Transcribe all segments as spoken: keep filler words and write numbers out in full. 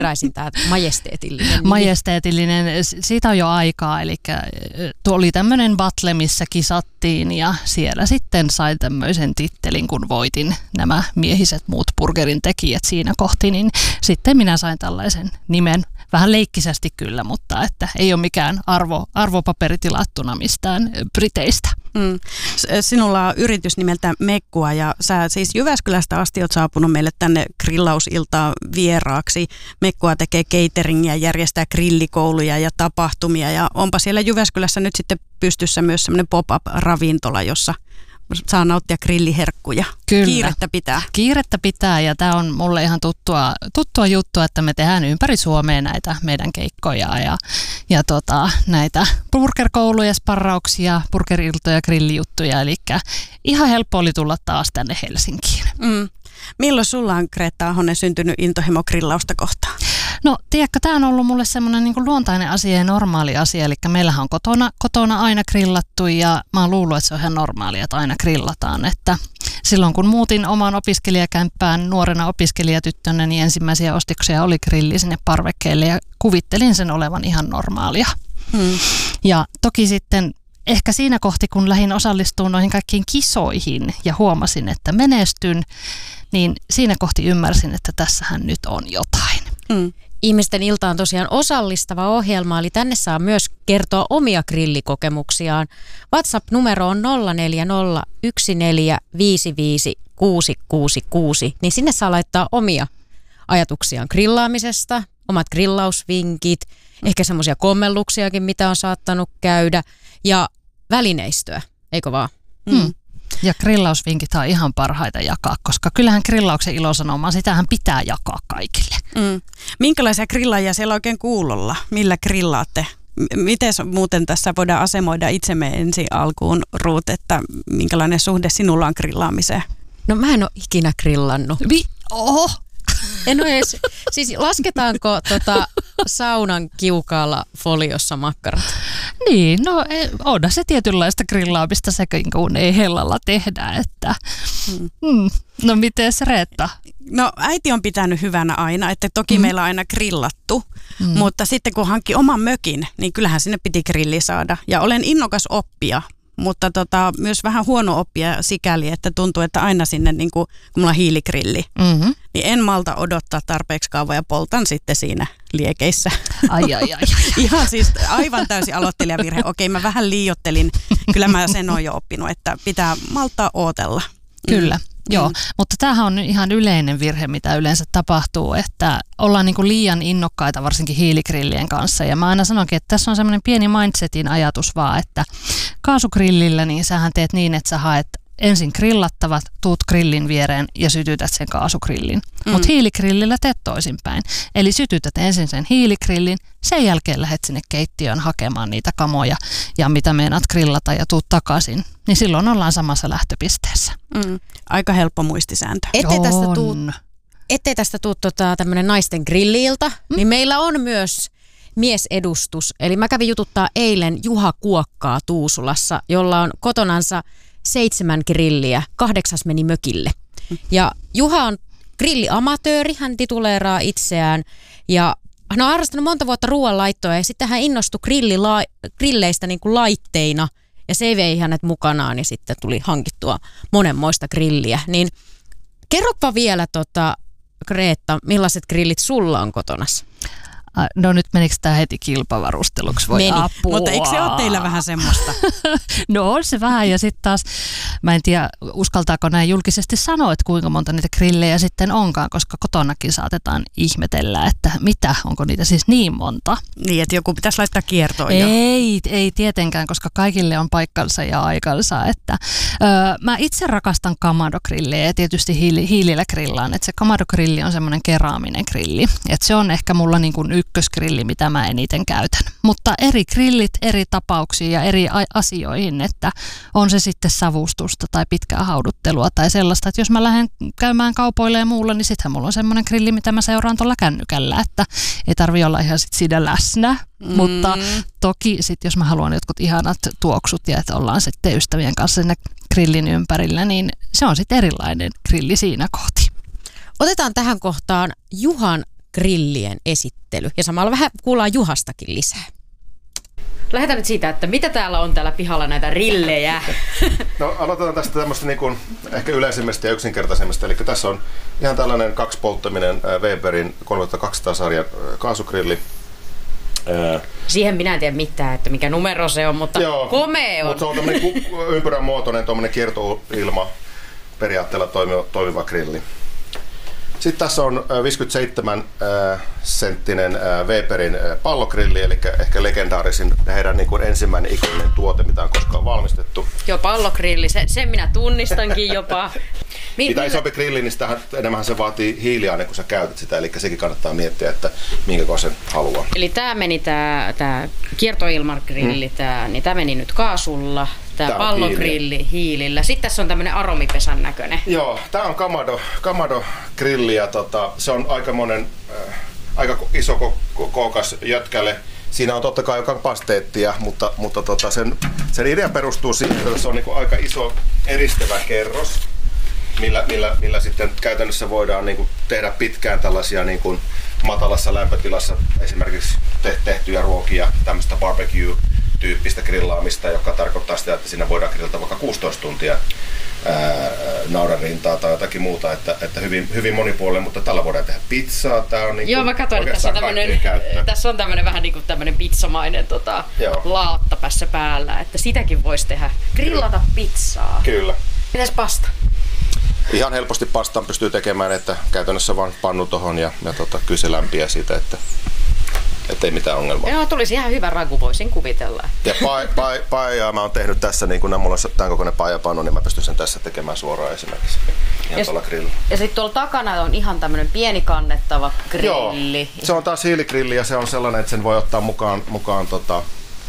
peräisin tämä majesteetillinen nimi? Majesteetillinen, siitä on jo aikaa, eli tuo oli tämmöinen battle, missä kisattiin ja siellä sitten sain tämmöisen tittelin, kun voitin nämä miehiset muut burgerin tekijät siinä kohti, niin sitten minä sain tällaisen nimen. Vähän leikkisesti kyllä, mutta että ei ole mikään arvo, arvopaperi tilattuna mistään Briteistä. Mm. Sinulla on yritys nimeltä Mekkua ja sä siis Jyväskylästä asti oot saapunut meille tänne grillausiltaan vieraaksi. Mekkua tekee cateringia, järjestää grillikouluja ja tapahtumia ja onpa siellä Jyväskylässä nyt sitten pystyssä myös semmoinen pop-up-ravintola, jossa saa nauttia grilliherkkuja. Kyllä. Kiirettä pitää. Kiirettä pitää ja tämä on mulle ihan tuttua, tuttua juttua, että me tehdään ympäri Suomea näitä meidän keikkoja ja, ja tota, näitä burgerkouluja, sparrauksia, burgeriltoja, grillijuttuja. Eli ihan helppo oli tulla taas tänne Helsinkiin. Mm. Milloin sulla on, Kreetta Ahonen, syntynyt intohimo grillausta kohtaan? No tiedätkö, tämä on ollut mulle semmoinen niin kuin luontainen asia ja normaali asia, eli meillähän on kotona, kotona aina grillattu ja mä oon luullut, että se on ihan normaalia, että aina grillataan, että silloin kun muutin omaan opiskelijakämppään nuorena opiskelijatyttönä, niin ensimmäisiä ostoksia oli grilli sinne parvekkeelle ja kuvittelin sen olevan ihan normaalia. Hmm. Ja toki sitten ehkä siinä kohti, kun lähdin osallistumaan noihin kaikkiin kisoihin ja huomasin, että menestyn, niin siinä kohti ymmärsin, että tässähän nyt on jotain. Hmm. Ihmisten ilta on tosiaan osallistava ohjelma, eli tänne saa myös kertoa omia grillikokemuksiaan. WhatsApp-numero on nolla neljä nolla yksi neljä viisi viisi kuusi kuusi kuusi, niin sinne saa laittaa omia ajatuksiaan grillaamisesta, omat grillausvinkit, ehkä semmoisia kommelluksiakin, mitä on saattanut käydä, ja välineistöä, eikö vaan? Hmm. Ja grillausvinkit on ihan parhaita jakaa, koska kyllähän grillauksen ilosanomaa, sitähän pitää jakaa kaikille. Mm. Minkälaisia grillaajia siellä oikein kuulolla? Millä grillaatte? Miten muuten tässä voidaan asemoida itsemme ensin alkuun, Ruut, että minkälainen suhde sinulla on grillaamiseen? No mä en ole ikinä grillannut. Vi- Oho! En ole edes, siis lasketaanko tota saunan kiukaalla foliossa makkarat? Niin, no on se tietynlaista grillaamista sekin, kun ei hellalla tehdä, että hmm. Hmm. No mites Reetta? No äiti on pitänyt hyvänä aina, että toki hmm. meillä on aina grillattu, hmm. mutta sitten kun hankki oman mökin, niin kyllähän sinne piti grilli saada ja olen innokas oppija. Mutta tota, myös vähän huono oppia sikäli, että tuntuu, että aina sinne, niin kuin, kun mulla on hiiligrilli, mm-hmm. niin en malta odottaa tarpeeksi kauan ja poltan sitten siinä liekeissä. Ai, ai, ai. Ihan siis aivan täysin aloittelijavirhe. Okei, mä vähän liioittelin. Kyllä mä sen oon jo oppinut, että pitää maltaa ootella. Kyllä. Joo, mm. mutta tämähän on ihan yleinen virhe, mitä yleensä tapahtuu, että ollaan niin kuin liian innokkaita varsinkin hiiligrillien kanssa. Ja mä aina sanonkin, että tässä on semmoinen pieni mindsetin ajatus vaan, että kaasugrillillä niin sähän teet niin, että sä haet ensin grillattavat, tuut grillin viereen ja sytytät sen kaasugrillin. Mm. Mutta hiiligrillillä teet toisinpäin. Eli sytytät ensin sen hiiligrillin, sen jälkeen lähdet sinne keittiöön hakemaan niitä kamoja ja mitä meinaat grillata ja tuut takaisin. Niin silloin ollaan samassa lähtöpisteessä. Mm. Aika helppo muistisääntö. Ettei tästä tuu, ettei tästä tuu tota, tämmöinen naisten grilliilta, mm. niin meillä on myös miesedustus. Eli mä kävin jututtaa eilen Juha Kuokkaa Tuusulassa, jolla on kotonansa seitsemän grilliä, kahdeksas meni mökille. Ja Juha on grilliamatööri, hän tituleeraa itseään ja hän on harrastanut monta vuotta ruoanlaittoa ja sitten hän innostui grillila- grilleistä niin kuin laitteina ja se vei hänet mukanaan ja sitten tuli hankittua monenmoista grilliä. Niin kerropa vielä tota, Kreetta, millaiset grillit sulla on kotonassa? No nyt menikö tämä heti kilpavarusteluksi? Voi Meni, apua. Mutta eikö se ole teillä vähän semmoista? No on se vähän ja sitten taas, mä en tiedä uskaltaako näin julkisesti sanoa, että kuinka monta niitä grillejä sitten onkaan, koska kotonakin saatetaan ihmetellä, että mitä, onko niitä siis niin monta. Niin, että joku pitäisi laittaa kiertoon jo. Ei, ei tietenkään, koska kaikille on paikkansa ja aikansa. Että, öö, mä itse rakastan Kamado-grillejä ja tietysti hiili, hiilillä grillaan, että se Kamado-grilli on semmoinen keraaminen grilli, että se on ehkä mulla niin kuin ykkösgrilli, mitä mä eniten käytän. Mutta eri grillit, eri tapauksiin ja eri asioihin, että on se sitten savustusta tai pitkää hauduttelua tai sellaista, että jos mä lähden käymään kaupoille ja muulla, niin sittenhän mulla on semmoinen grilli, mitä mä seuraan tuolla kännykällä, että ei tarvitse olla ihan sit siinä läsnä, mm. mutta toki sitten jos mä haluan jotkut ihanat tuoksut ja että ollaan sitten ystävien kanssa sinne grillin ympärillä, niin se on sitten erilainen grilli siinä kohti. Otetaan tähän kohtaan Juhan grillien esittely. Ja samalla vähän kuullaan Juhastakin lisää. Lähdetään nyt siitä, että mitä täällä on täällä pihalla näitä rillejä. No aloitetaan tästä tämmöistä niin kuin ehkä yleisimmästä ja yksinkertaisemmasta. Eli tässä on ihan tällainen kaksipolttaminen Weberin kolmetuhattakaksisataa-sarjan kaasugrilli. Siihen minä en tiedä mitään, että mikä numero se on, mutta joo, komea on. Mutta se on tämmöinen ympyrän muotoinen, tuommoinen kiertoilma periaatteella toimiva, toimiva grilli. Sitten tässä on viisikymmentäseitsemän senttinen Weberin pallogrilli, eli ehkä legendaarisin heidän niin kuin ensimmäinen ikuinen tuote, mitä on koskaan valmistettu. Joo, pallogrilli, sen, sen minä tunnistankin jopa. Mi- mitä isompi grilli, niin sitähän, enemmän se vaatii hiiliaine, kun sä käytät sitä, eli sekin kannattaa miettiä, että minkä sen haluaa. Eli tämä meni tämä tää kiertoilmagrilli, hmm. tää, niin tämä meni nyt kaasulla. Tämä pallogrilli hiili. hiilillä. Sitten tässä on tämmöinen aromipesän näköinen. Joo, tämä on Kamado, Kamado grilli ja tota, se on aikamoinen, äh, aika iso ko- ko- kookas jötkälle. Siinä on totta kai kapasiteettia, mutta, mutta tota sen, sen idea perustuu siihen, että se on niinku aika iso eristävä kerros, millä, millä, millä sitten käytännössä voidaan niinku tehdä pitkään tällaisia niinku matalassa lämpötilassa esimerkiksi te- tehtyjä ruokia, tämmöistä barbecue tyyppistä grillaamista, joka tarkoittaa sitä, että siinä voidaan grillata vaikka kuusitoista tuntia naudanrintaa tai jotakin muuta, että, että hyvin, hyvin monipuolinen, mutta tällä voidaan tehdä pizzaa. Tää on niin Joo, mä katsoin, että tässä on tämmönen, tässä on tämmönen vähän niin kuin tämmönen pizzamainen tota, laatta päässä päällä, että sitäkin voisi tehdä. Grillata Kyllä. pizzaa. Kyllä. Mitäs pasta? Ihan helposti pastan pystyy tekemään, että käytännössä vaan pannu tohon ja, ja tota, kyllä se lämpiää siitä, että ettei mitään ongelmaa. Joo, tulisi ihan hyvä ragu, voisin kuvitella. Ja paijaa mä oon tehnyt tässä, niin kun mulla on tämän kokoinen paijapannu, niin mä pystyn sen tässä tekemään suoraan esimerkiksi. Ihan ja tuolla grillillä. Ja sitten tuolla takana on ihan tämmöinen pieni kannettava grilli. Joo, se on taas hiiligrilli ja se on sellainen, että sen voi ottaa mukaan, mukaan tota,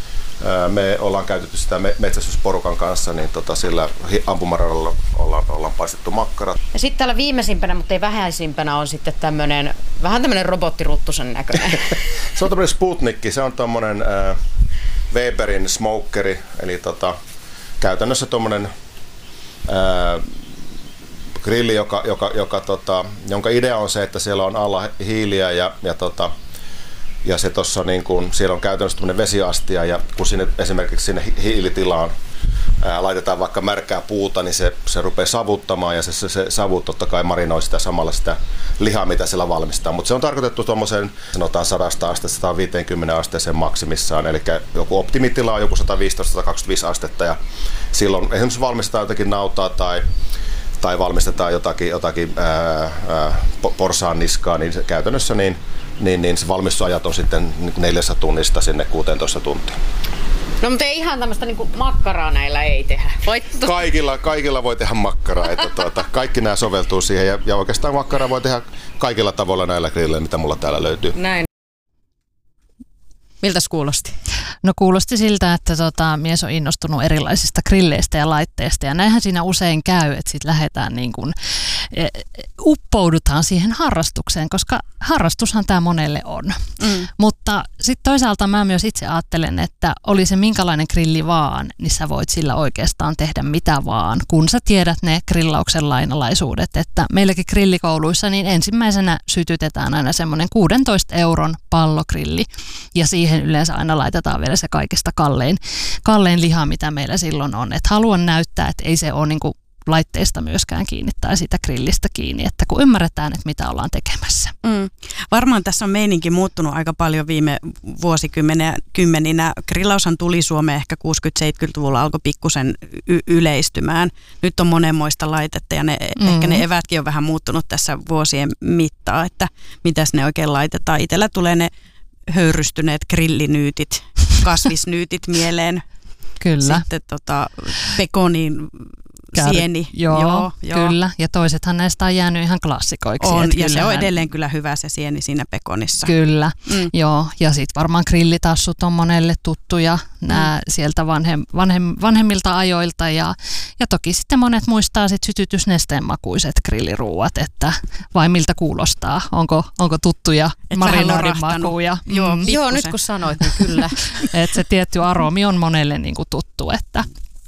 me ollaan käytetty sitä metsästysporukan kanssa, niin tota, sillä ampumaradalla ollaan, ollaan paistettu makkarat. Ja sitten täällä viimeisimpänä, mutta ei vähäisimpänä, on sitten tämmöinen, vähän tämmöinen robottiruttusen näköinen. Se on tämmöinen Sputnikki, se on tommonen äh, Weberin smokeri, eli tota, käytännössä tommonen äh, grilli, joka, joka, joka, tota, jonka idea on se, että siellä on alla hiiliä ja, ja tota, Ja se tossa niin kun, siellä on käytännössä tämmöinen vesiastia ja kun sinne, esimerkiksi sinne hiilitilaan ää, laitetaan vaikka märkää puuta, niin se, se rupeaa savuttamaan ja se, se, se savu totta kai marinoi sitä samalla sitä lihaa, mitä siellä valmistaa. Mutta se on tarkoitettu tuommoiseen, sanotaan sadasta astetta sata viisikymmentä asteeseen maksimissaan, eli joku optimitila on joku sata viisitoista kaksikymmentäviisi astetta ja silloin esimerkiksi valmistetaan jotakin nautaa tai tai valmistetaan jotakin, jotakin ää, ää, porsaan niskaa, niin se käytännössä niin, niin, niin se valmistusajat on sitten neljästä tunnista sinne kuusitoista tuntia. No mutta ei ihan tämmöistä niinku makkaraa näillä ei tehdä. Voit... Kaikilla, kaikilla voi tehdä makkaraa, että tuota, kaikki nämä soveltuu siihen ja, ja oikeastaan makkaraa voi tehdä kaikilla tavoilla näillä grilleillä, mitä mulla täällä löytyy. Näin. Miltäs kuulosti? No kuulosti siltä, että tota, mies on innostunut erilaisista grilleistä ja laitteista ja näinhän siinä usein käy, että sitten lähdetään niin kuin, e, uppoudutaan siihen harrastukseen, koska harrastushan tämä monelle on. Mm. Mutta sitten toisaalta mä myös itse ajattelen, että oli se minkälainen grilli vaan, niin sä voit sillä oikeastaan tehdä mitä vaan, kun sä tiedät ne grillauksen lainalaisuudet, että meilläkin grillikouluissa niin ensimmäisenä sytytetään aina semmoinen kuusitoista euron pallogrilli ja siihen yleensä aina laitetaan vielä se kaikista kallein, kallein liha, mitä meillä silloin on. Et haluan näyttää, että ei se ole niinku laitteista myöskään kiinni tai siitä grillistä kiinni, että kun ymmärretään, että mitä ollaan tekemässä. Mm. Varmaan tässä on meininki muuttunut aika paljon viime vuosikymmeninä. Grillaushan tuli Suomeen ehkä kuusikymmentä-seitsemänkymmentäluvulla, alkoi pikkusen y- yleistymään. Nyt on monenmoista laitetta ja ne, mm. ehkä ne evätkin on vähän muuttunut tässä vuosien mittaan, että mitäs ne oikein laitetaan. Itsellä tulee ne höyrystyneet grillinyytit, kasvisnyytit mieleen. Kyllä. Sitten tota, pekonin Kär, sieni. Joo, joo, kyllä. Ja toisethan näistä on jäänyt ihan klassikoiksi. On, ja se on edelleen kyllä hyvä se sieni siinä pekonissa. Kyllä, mm. joo. Ja sitten varmaan grillitassut on monelle tuttuja nämä mm. sieltä vanhem, vanhem, vanhemmilta ajoilta. Ja, ja toki sitten monet muistaa sit sytytysnesteen makuiset grilliruuat, että vai miltä kuulostaa. Onko, onko tuttuja marinoidin makuja? Joo, mm. joo, nyt kun sanoit, niin kyllä. Että se tietty aromi on monelle niinku tuttu, että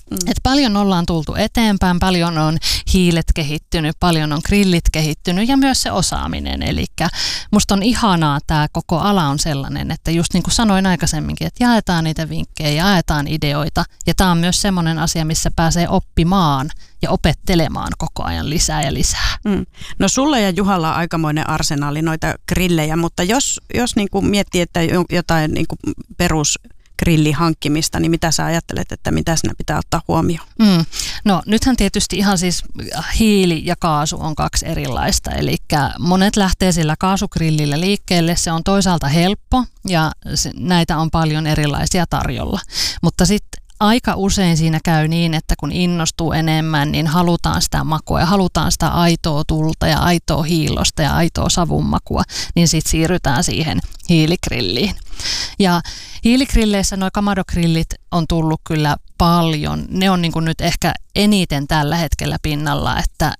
Mm. Et paljon ollaan tultu eteenpäin, paljon on hiilet kehittynyt, paljon on grillit kehittynyt ja myös se osaaminen. Eli musta on ihanaa, tämä koko ala on sellainen, että just niin kuin sanoin aikaisemminkin, että jaetaan niitä vinkkejä, jaetaan ideoita ja tämä on myös semmoinen asia, missä pääsee oppimaan ja opettelemaan koko ajan lisää ja lisää. Mm. No sulla ja Juhalla on aikamoinen arsenaali noita grillejä, mutta jos, jos niin kuin miettii, että jotain niin kuin perus grillin hankkimista, niin mitä sä ajattelet, että mitä siinä pitää ottaa huomioon? Mm. No nythän tietysti ihan siis hiili ja kaasu on kaksi erilaista, eli monet lähtee sillä kaasugrillillä liikkeelle, se on toisaalta helppo ja se, näitä on paljon erilaisia tarjolla, mutta sitten aika usein siinä käy niin, että kun innostuu enemmän, niin halutaan sitä makua ja halutaan sitä aitoa tulta ja aitoa hiilosta ja aitoa savunmakua, niin sitten siirrytään siihen hiiligrilliin. Ja hiiligrilleissä nuo Kamado-grillit on tullut kyllä paljon. Ne on niin kuin nyt ehkä eniten tällä hetkellä pinnalla, että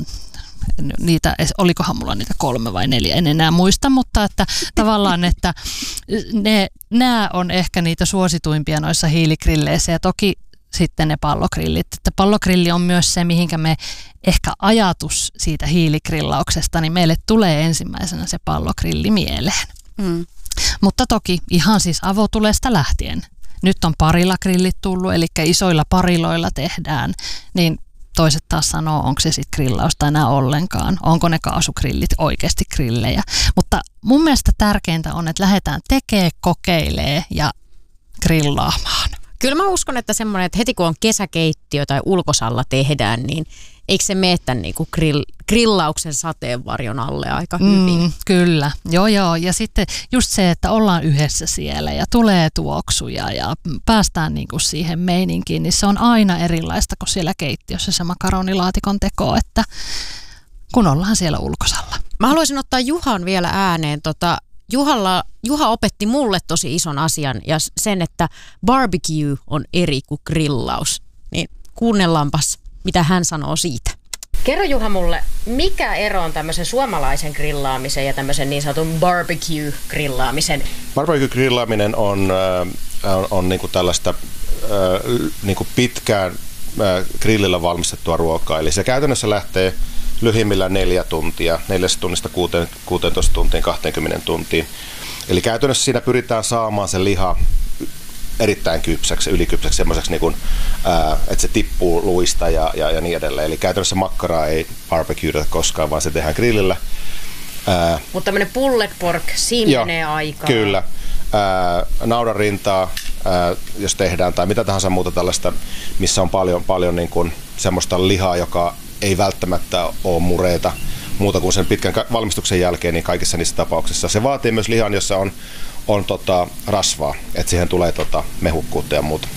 niitä, olikohan mulla niitä kolme vai neljä, en enää muista, mutta että tavallaan, että ne, nämä on ehkä niitä suosituimpia noissa hiiligrilleissä ja toki sitten ne pallogrillit. Että pallogrilli on myös se, mihinkä me ehkä ajatus siitä hiiligrillauksesta, niin meille tulee ensimmäisenä se pallogrilli mieleen. Mm. Mutta toki ihan siis avotulesta lähtien. Nyt on parilla-grillit tullut, eli isoilla pariloilla tehdään, niin toiset taas sanoo, onko se sitten grillausta enää ollenkaan, onko ne kaasugrillit oikeasti grillejä. Mutta mun mielestä tärkeintä on, että lähdetään tekemään, kokeilee ja grillaamaan. Kyllä mä uskon, että semmoinen, että heti kun on kesäkeittiö tai ulkosalla tehdään, niin eikö se mene tämän niin kuin grill, grillauksen sateenvarjon alle aika hyvin? Mm, kyllä, joo joo. Ja sitten just se, että ollaan yhdessä siellä ja tulee tuoksuja ja päästään niin kuin siihen meininkiin, niin se on aina erilaista kuin siellä keittiössä se makaronilaatikon teko, että kun ollaan siellä ulkosalla. Mä haluaisin ottaa Juhan vielä ääneen. Tota, Juhalla, Juha opetti mulle tosi ison asian ja sen, että barbecue on eri kuin grillaus. Niin kuunnellaanpas, mitä hän sanoo siitä. Kerro Juha mulle, mikä ero on tämmöisen suomalaisen grillaamisen ja tämmöisen niin sanotun barbecue-grillaamisen? Barbecue-grillaaminen on, äh, on, on niinku tällaista äh, niinku pitkään äh, grillillä valmistettua ruokaa. Eli se käytännössä lähtee lyhimmillään neljä tuntia, neljästä tunnista kuuteentoista tuntiin, kaksikymmentä tuntiin. Eli käytännössä siinä pyritään saamaan se liha erittäin kypsäksi, ylikypsäksi, semmoiseksi, niin kuin, ää, että se tippuu luista ja, ja, ja niin edelleen. Eli käytännössä makkaraa ei barbecueta koskaan, vaan se tehdään grillillä. Mutta tämmöinen pulled pork, siinä jo, menee aikaa. Kyllä. Ää, naudanrintaa, ää, jos tehdään, tai mitä tahansa muuta tällaista, missä on paljon, paljon niin kuin semmoista lihaa, joka ei välttämättä ole mureita muuta kuin sen pitkän valmistuksen jälkeen, niin kaikissa niissä tapauksissa. Se vaatii myös lihan, jossa on, on tota rasvaa, että siihen tulee tota mehukkuutta ja muuta.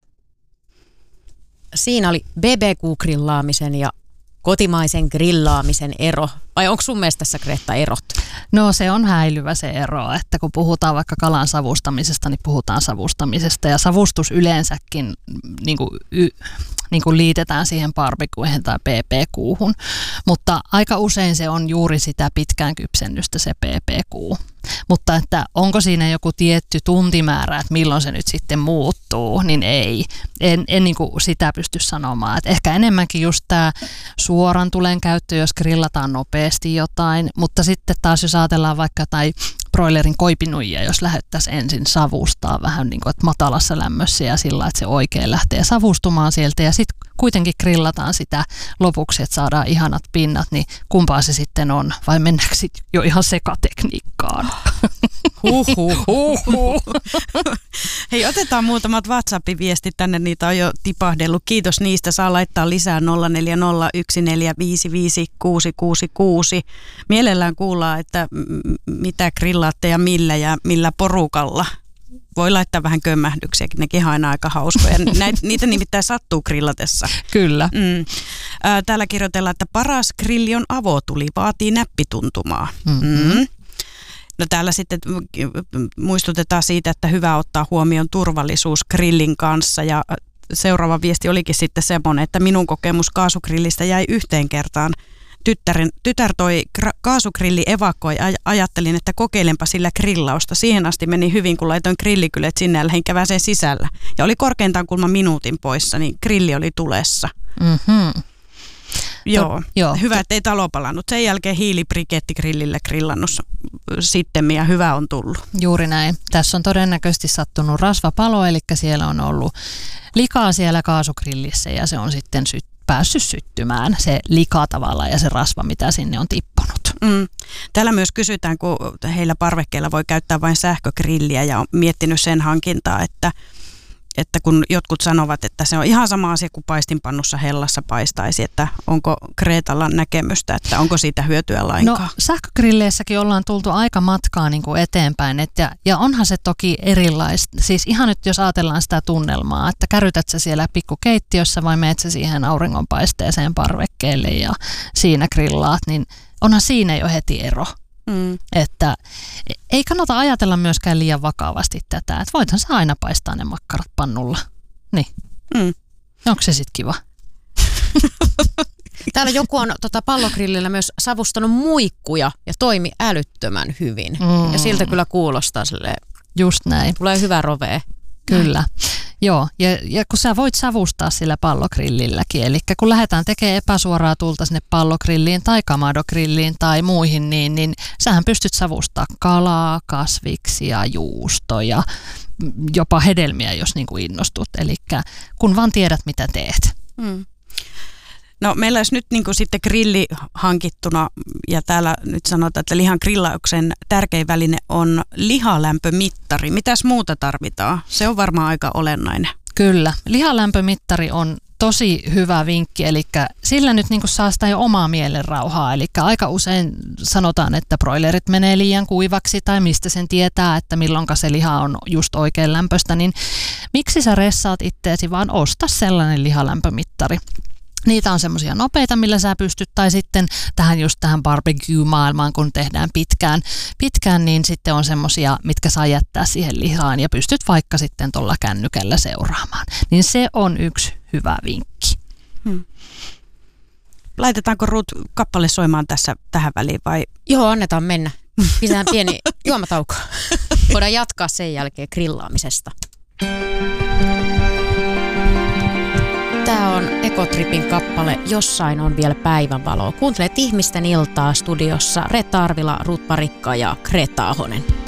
Siinä oli B B Q-grillaamisen ja kotimaisen grillaamisen ero. Vai onko sun mielestä tässä, Greta, erot? No se on häilyvä se ero, että kun puhutaan vaikka kalan savustamisesta, niin puhutaan savustamisesta ja savustus yleensäkin niin kuin y- niin kuin liitetään siihen barbecuehen tai B B Q:hun, mutta aika usein se on juuri sitä pitkään kypsennystä se B B Q. Mutta että onko siinä joku tietty tuntimäärä, että milloin se nyt sitten muuttuu, niin ei. En, en niin kuin sitä pysty sanomaan. Et ehkä enemmänkin just tämä suoran tulen käyttö, jos grillataan nopeasti jotain, mutta sitten taas jos ajatellaan vaikka tai broilerin koipinuijia, jos lähdettäisiin ensin savustaa vähän niin kuin, että matalassa lämmössä ja sillä, että se oikein lähtee savustumaan sieltä ja sitten kuitenkin grillataan sitä lopuksi, että saadaan ihanat pinnat, niin kumpaa se sitten on vai mennäänkö sitten jo ihan sekatekniikkaan? Huhhuh. Huhhuh. Hei, otetaan muutamat WhatsApp-viestit tänne, niitä on jo tipahdellut. Kiitos niistä, saa laittaa lisää nolla neljä nolla yksi neljä viisi viisi kuusi kuusi kuusi. Mielellään kuullaan, että m- mitä grillaatte ja millä ja millä porukalla. Voi laittaa vähän kömmähdyksiäkin, nekin on aina aika hauskoja. Näitä, niitä nimittäin sattuu grillatessa. Kyllä. Mm. Täällä kirjoitellaan, että paras grilli on avotuli, vaatii näppituntumaa. Mm-hmm. Mm. No täällä sitten muistutetaan siitä, että hyvä ottaa huomioon turvallisuus grillin kanssa ja seuraava viesti olikin sitten semmoinen, että minun kokemus kaasugrillistä jäi yhteen kertaan tyttären, tytär toi kaasugrilli evakoi. Ajattelin, että kokeilenpa sillä grillausta. Siihen asti meni hyvin, kun laitoin grillikyljet sinne ja lähdin käväseen sisällä. Ja oli korkeintaan kulma minuutin poissa, niin grilli oli tulessa. Mm-hmm. Joo, to, joo, hyvä, ettei talo palannut. Sen jälkeen hiilibrikettigrillillä grillannut sitten ja hyvä on tullut. Juuri näin. Tässä on todennäköisesti sattunut rasvapalo, eli siellä on ollut likaa siellä kaasugrillissä ja se on sitten sy- päässyt syttymään, se lika tavallaan ja se rasva, mitä sinne on tippunut. Mm. Täällä myös kysytään, kun heillä parvekkeilla voi käyttää vain sähkögrilliä ja on miettinyt sen hankintaa, että että kun jotkut sanovat, että se on ihan sama asia kuin paistinpannussa hellassa paistaisi, että onko Kreetalla näkemystä, että onko siitä hyötyä lainkaan? No sähkögrilleissäkin ollaan tultu aika matkaa niin kuin eteenpäin, että, ja onhan se toki erilaista. Siis ihan nyt jos ajatellaan sitä tunnelmaa, että kärytät sä siellä pikkukeittiössä vai meet sä siihen auringonpaisteeseen parvekkeelle ja siinä grillaat, niin onhan siinä jo heti ero. Mm. Että ei kannata ajatella myöskään liian vakavasti tätä, että voithan sä aina paistaa ne makkarat pannulla. Niin. Mm. Onko se sitten kiva? Täällä joku on tota, pallogrillillä myös savustanut muikkuja ja toimi älyttömän hyvin. Mm. Ja siltä kyllä kuulostaa silleen. Just näin. Tulee hyvä rovee. Kyllä. Joo, ja, ja kun sä voit savustaa sillä pallogrillilläkin, eli kun lähdetään tekemään epäsuoraa tulta sinne pallogrilliin tai kamadogrilliin tai muihin, niin, niin sähän pystyt savustaa kalaa, kasviksia, juustoja, jopa hedelmiä, jos niin kuin innostut. Eli kun vaan tiedät, mitä teet. Hmm. No meillä olisi nyt niin kuin sitten grilli hankittuna ja täällä nyt sanotaan, että lihan grillauksen tärkein väline on lihalämpömittari. Mitäs muuta tarvitaan? Se on varmaan aika olennainen. Kyllä. Lihalämpömittari on tosi hyvä vinkki, eli sillä nyt niin kuin saa sitä jo omaa mielenrauhaa. Eli aika usein sanotaan, että broilerit menee liian kuivaksi tai mistä sen tietää, että milloinka se liha on just oikein lämpöistä, niin miksi sä ressaat itteesi, vaan osta sellainen lihalämpömittari. Niitä on semmoisia nopeita, millä sä pystyt, tai sitten tähän just tähän barbecue-maailmaan, kun tehdään pitkään, pitkään niin sitten on semmoisia, mitkä saa jättää siihen lihaan ja pystyt vaikka sitten tuolla kännykällä seuraamaan. Niin se on yksi hyvä vinkki. Hmm. Laitetaanko Ruth kappale soimaan tässä tähän väliin vai? Joo, annetaan mennä. Pistetään pieni juomatauko. Voidaan jatkaa sen jälkeen grillaamisesta. Tämä on Ekotripin kappale Jossain on vielä päivänvalo. Kuuntelet Ihmisten iltaa studiossa Reetta Arvila, Ruth Parikka ja Kreta Ahonen.